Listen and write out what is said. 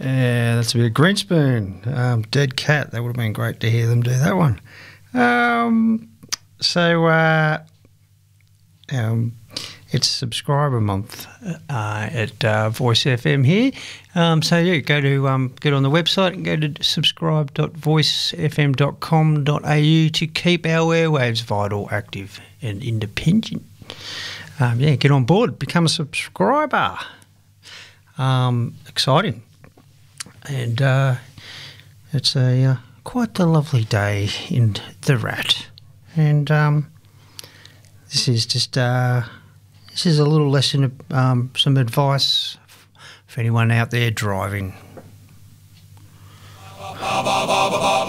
Yeah, that's a bit of Greenspoon. Dead Cat. That would have been great to hear them do that one. It's subscriber month at Voice FM here. Go to get on the website and go to subscribe.voicefm.com.au to keep our airwaves vital, active and independent. Get on board, become a subscriber. Exciting. And it's quite the lovely day in the Rat. And this is just this is a little lesson of some advice for anyone out there driving.